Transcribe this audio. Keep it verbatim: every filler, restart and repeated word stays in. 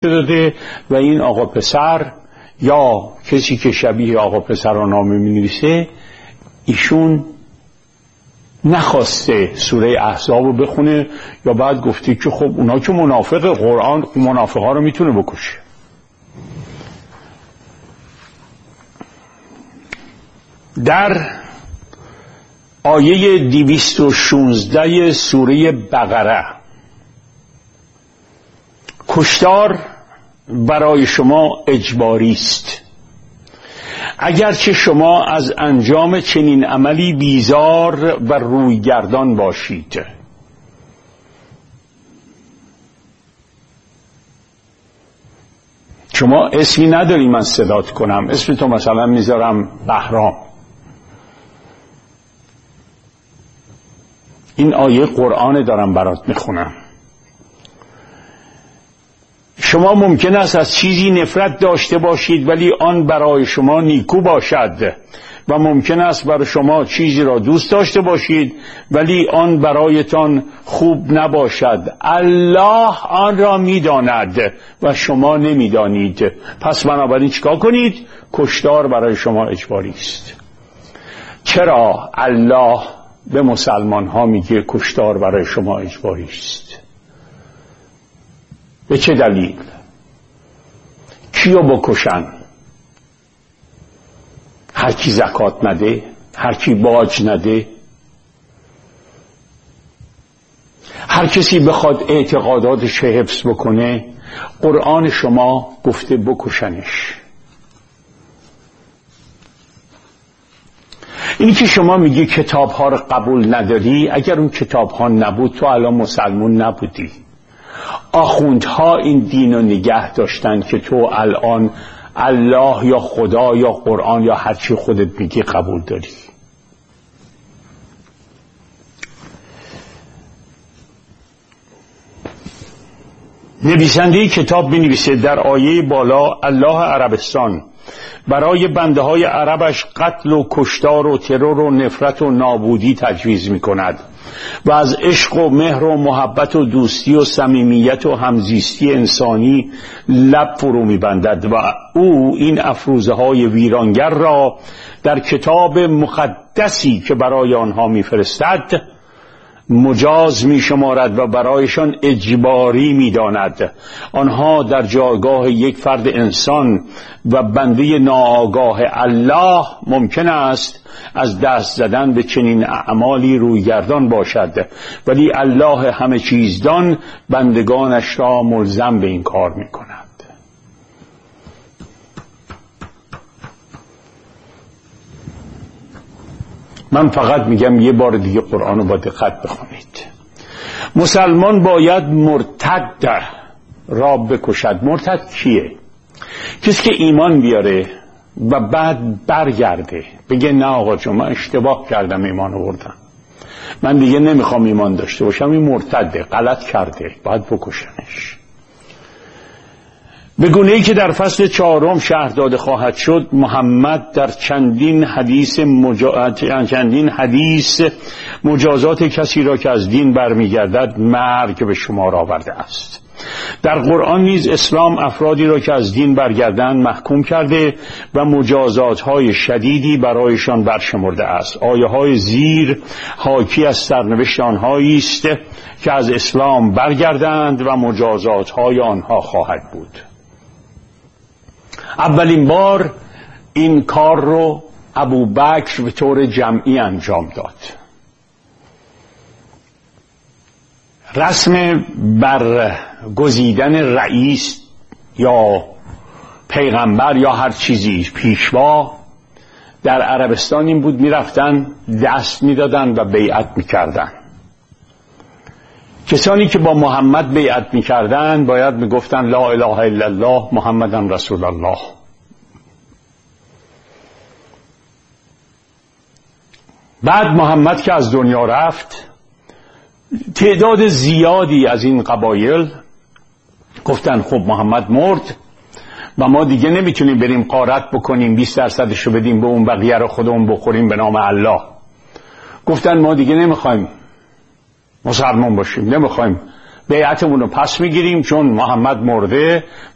داده و این آقا پسر یا کسی که شبیه آقا پسر را نامه می نویسه، ایشون نخواسته سوره احزاب رو بخونه یا بعد گفته که خب اونا که منافق قرآن منافق ها رو میتونه بکشه. در آیه دویست و شانزده سوره بقره، کشتار برای شما اجباری است اگرچه شما از انجام چنین عملی بیزار و رویگردان باشید. شما اسمی نداری من صدات کنم، اسم تو مثلا میذارم بهرام. این آیه قرآن دارم برات میخونم. شما ممکن است از چیزی نفرت داشته باشید ولی آن برای شما نیکو باشد و ممکن است برای شما چیزی را دوست داشته باشید ولی آن برایتان خوب نباشد. الله آن را میداند و شما نمیدانید. پس بنابراین چیکار کنید؟ کشتار برای شما اجباری است. چرا الله به مسلمان ها میگه کشتار برای شما اجباری است؟ به چه دلیل؟ کیو بکشن؟ هر کی زکات نده، هر کی باج نده، هر کسی بخواد اعتقاداتش حفظ بکنه. قرآن شما گفته بکشنش. اینی که شما میگی کتاب ها رو قبول نداری، اگر اون کتاب ها نبود تو الان مسلمون نبودی. آخوندها این دین رو نگه داشتن که تو الان الله یا خدا یا قرآن یا هرچی خودت میگی قبول داری. نویسنده کتاب بنویسه در آیه بالا الله عربستان برای بنده های عربش قتل و کشتار و ترور و نفرت و نابودی تجویز می کند و از عشق و مهر و محبت و دوستی و صمیمیت و همزیستی انسانی لب فرو می بندد و او این افروزه های ویرانگر را در کتاب مقدسی که برای آنها می فرستد مجاز می شمارد و برایشان اجباری می داند. آنها در جایگاه یک فرد انسان و بنده ناآگاه الله ممکن است از دست زدن به چنین اعمالی رویگردان باشد، ولی الله همه چیزدان بندگانش را ملزم به این کار می کند. من فقط میگم یه بار دیگه قرآن رو با دقت بخونید. مسلمان باید مرتد را بکشد. مرتد کیه؟ کسی که ایمان بیاره و بعد برگرده بگه نه آقا جون من اشتباه کردم ایمان آوردم، من دیگه نمیخوام ایمان داشته باشم، این مرتده، غلط کرده، باید بکشنش. به گونه‌ای که در فصل چهارم شرح داده خواهد شد، محمد در چندین حدیث مجا... چندین حدیث مجازات کسی را که از دین برمیگردد مرگ به شمار آورده است. در قرآن نیز اسلام افرادی را که از دین برگردند محکوم کرده و مجازات‌های شدیدی برایشان برشمرده است. آیه‌های زیر حاکی از سرنوشت آنهایی است که از اسلام برگردند و مجازات‌های آنها خواهد بود. اولین بار این کار رو ابوبکر به طور جمعی انجام داد. رسم برگزیدن رئیس یا پیغمبر یا هر چیزی پیشوا در عربستان این بود، میرفتن دست میدادن و بیعت میکردن. کسانی که با محمد بیعت میکردن باید میگفتن لا اله الا الله محمدن رسول الله. بعد محمد که از دنیا رفت، تعداد زیادی از این قبایل گفتن خب محمد مرد و ما دیگه نمیتونیم بریم غارت بکنیم بیست درصدشو بدیم به اون، بقیه رو خودمون بخوریم به نام الله. گفتن ما دیگه نمیخوایم مسلمان باشیم، نمیخوایم بیعتمون رو پس میگیریم چون محمد مرده